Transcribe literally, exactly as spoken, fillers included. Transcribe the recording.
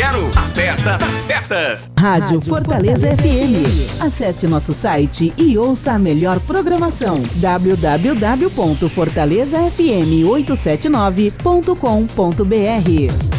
quero a festa das festas. Rádio, Rádio Fortaleza, Fortaleza F M. Acesse nosso site e ouça a melhor programação. w w w ponto fortaleza f m oito sete nove ponto com ponto b r